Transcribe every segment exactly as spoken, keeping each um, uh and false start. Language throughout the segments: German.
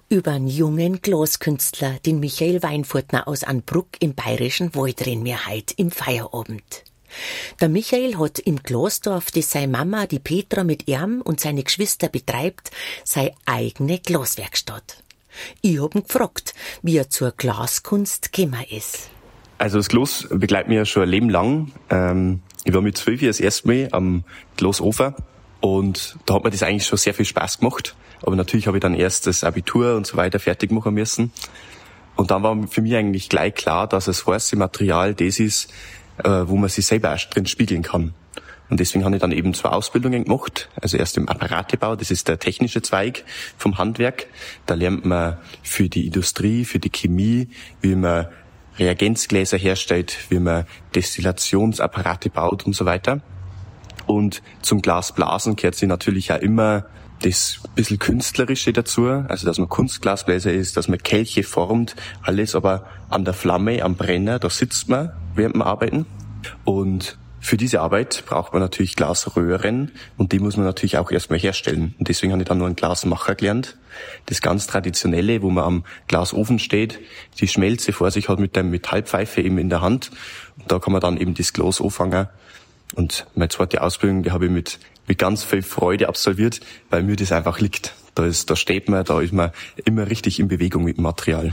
Über einen jungen Glaskünstler, den Michael Weinfurtner aus Anbruck im bayerischen Wald reden wir heut im Feierabend. Der Michael hat im Glasdorf, das seine Mama, die Petra, mit ihm und seine Geschwister betreibt, seine eigene Glaswerkstatt. Ich hab ihn gefragt, wie er zur Glaskunst gekommen ist. Also das Glas begleitet mich ja schon ein Leben lang. Ähm, ich war mit zwölf das erste Mal am Glasofen und da hat mir das eigentlich schon sehr viel Spaß gemacht. Aber natürlich habe ich dann erst das Abitur und so weiter fertig machen müssen. Und dann war für mich eigentlich gleich klar, dass das weiße Material das ist, wo man sich selber auch drin spiegeln kann. Und deswegen habe ich dann eben zwei Ausbildungen gemacht. Also erst im Apparatebau, das ist der technische Zweig vom Handwerk. Da lernt man für die Industrie, für die Chemie, wie man Reagenzgläser herstellt, wie man Destillationsapparate baut und so weiter. Und zum Glasblasen gehört sich natürlich auch immer das bisschen Künstlerische dazu, also dass man Kunstglasbläser ist, dass man Kelche formt, alles aber an der Flamme, am Brenner, da sitzt man während dem Arbeiten. Und für diese Arbeit braucht man natürlich Glasröhren und die muss man natürlich auch erstmal herstellen. Und deswegen habe ich dann nur einen Glasmacher gelernt. Das ganz Traditionelle, wo man am Glasofen steht, die Schmelze vor sich hat mit der Metallpfeife eben in der Hand. Und da kann man dann eben das Glas anfangen. Und meine zweite Ausbildung, die habe ich mit mit ganz viel Freude absolviert, weil mir das einfach liegt. Da ist, da steht man, da ist man immer richtig in Bewegung mit dem Material.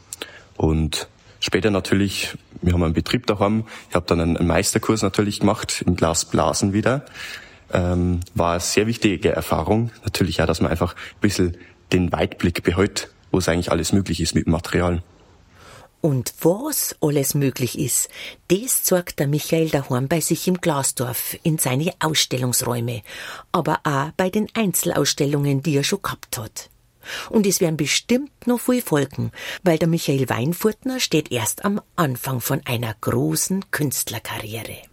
Und später natürlich, wir haben einen Betrieb daheim, ich habe dann einen Meisterkurs natürlich gemacht, im Glasblasen wieder. Ähm, war eine sehr wichtige Erfahrung. Natürlich auch, dass man einfach ein bisschen den Weitblick behält, wo es eigentlich alles möglich ist mit dem Material. Und was alles möglich ist, das zeigt der Michael daheim bei sich im Glasdorf in seine Ausstellungsräume, aber auch bei den Einzelausstellungen, die er schon gehabt hat. Und es werden bestimmt noch viel folgen, weil der Michael Weinfurtner steht erst am Anfang von einer großen Künstlerkarriere.